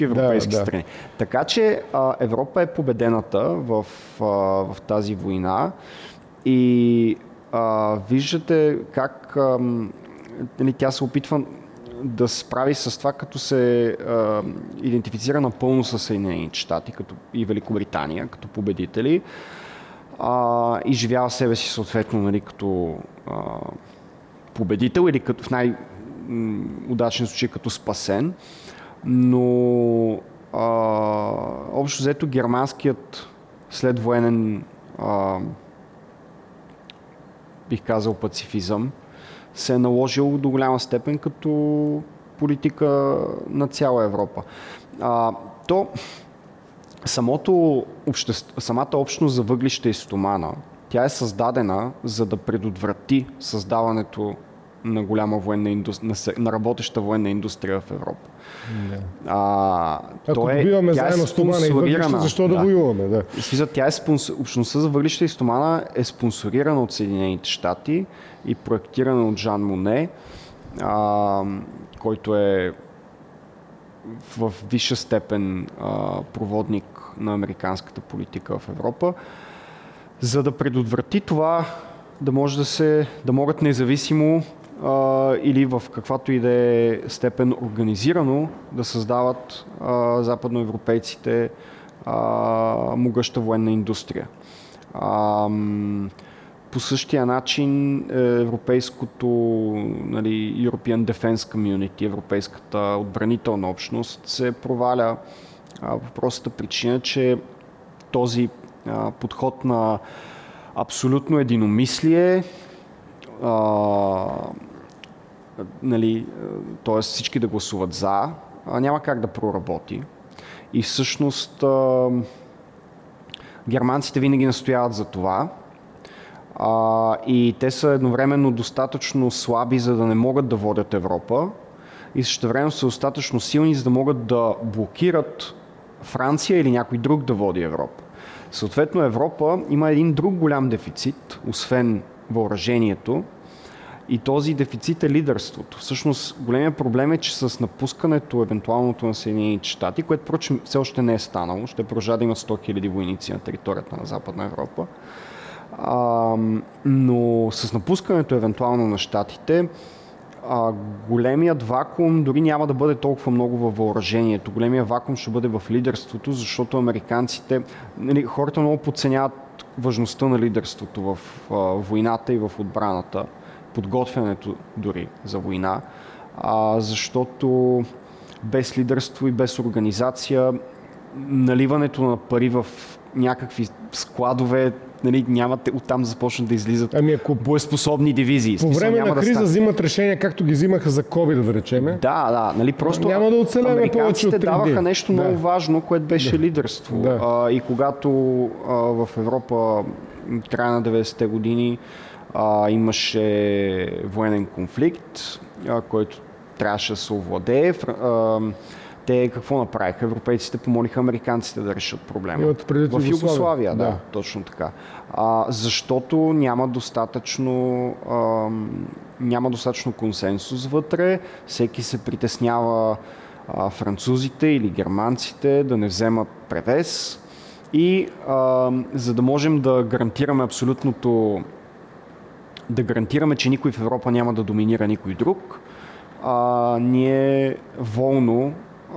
всички европейски страни. Така че Европа е победената в тази война и виждате как тя се опитва да се справи с това, като се идентифицира напълно с Съединените щати и Великобритания като победители и живява себе си съответно като победител или като в най-удачен случай като спасен. Но общо взето германският следвоенен бих казал пацифизъм се е наложил до голяма степен като политика на цяла Европа. Самата общност за въглища и стомана, тя е създадена за да предотврати създаването на голяма на работеща военна индустрия в Европа. Ако добиваме заедно стомана и въглища, защо да воюваме? Да. Общността за въглища и стомана е спонсорирана от Съединените щати и проектирана от Жан Моне, който е в висша степен проводник на американската политика в Европа, за да предотврати това да могат независимо или в каквато и да е степен организирано да създават западноевропейците могъща военна индустрия. По същия начин европейското European Defense Community, европейската отбранителна общност се проваля по простата причина, че този подход на абсолютно единомислие, т.е. всички да гласуват за, няма как да проработи. И всъщност германците винаги настояват за това. И те са едновременно достатъчно слаби, за да не могат да водят Европа, и същевременно са достатъчно силни, за да могат да блокират Франция или някой друг да води Европа. Съответно Европа има един друг голям дефицит, освен въоръжението, и този дефицит е лидерството. Всъщност големият проблем е, че с напускането евентуалното на Съединените щати, което впрочем все още не е станало, ще продължа да имат 100 000 войници на територията на Западна Европа, но с напускането евентуално на щатите, големият вакуум дори няма да бъде толкова много във въоръжението. Големият вакуум ще бъде в лидерството, защото американците, хората много подценяват важността на лидерството в войната и в отбраната, подготвянето дори за война, защото без лидерство и без организация наливането на пари в някакви складове, няма оттам да започнат да излизат боеспособни дивизии. По време на криза взимат решения, както ги взимаха за COVID, да речеме. Просто няма да оцелеме повече от 3 дни. Даваха нещо много важно, което беше лидерство. И когато в Европа края на 90-те години имаше военен конфликт, който трябваше да се овладее, те какво направиха? Европейците помолиха американците да решат проблема. В Югославия, да, точно така. Защото няма достатъчно консенсус вътре, всеки се притеснява французите или германците да не вземат превес и за да можем да гарантираме че никой в Европа няма да доминира никой друг, ние волно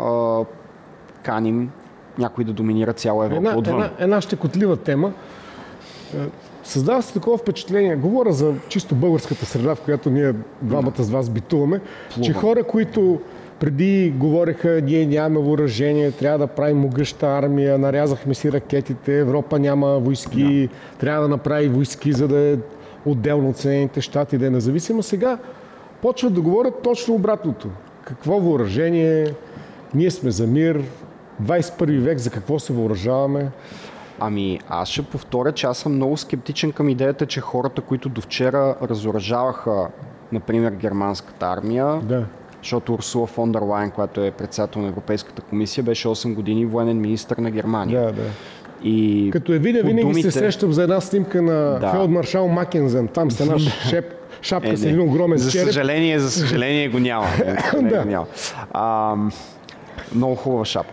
каним някой да доминира цяла Европа отвън. Една щекотлива тема. Създава се такова впечатление, говоря за чисто българската среда, в която ние двамата с вас битуваме, че хора, които преди говореха, ние нямаме въоръжение, трябва да правим могъща армия, нарязахме си ракетите, Европа няма войски, трябва да направи войски, за да е отделно от Съединените щати, да е независима. Сега почват да говорят точно обратното. Какво въоръжение? Ние сме за мир. 21 век, за какво се въоръжаваме? Аз ще повторя, че аз съм много скептичен към идеята, че хората, които до вчера разоръжаваха, например, германската армия, защото Урсула фон дер Лайен, която е председател на Европейската комисия, беше 8 години военен министър на Германия. И като я видя, винаги се срещам за една снимка на фелдмаршал Макензен. Там с една шапка с един огромен череп. За съжаление го няма. Много хубава шапка.